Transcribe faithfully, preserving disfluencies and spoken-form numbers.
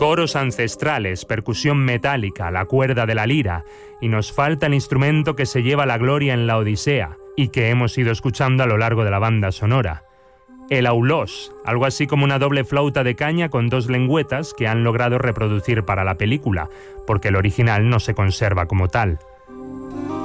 Coros ancestrales, percusión metálica, la cuerda de la lira, y nos falta el instrumento que se lleva la gloria en la Odisea y que hemos ido escuchando a lo largo de la banda sonora. El aulós, algo así como una doble flauta de caña con dos lengüetas que han logrado reproducir para la película, porque el original no se conserva como tal.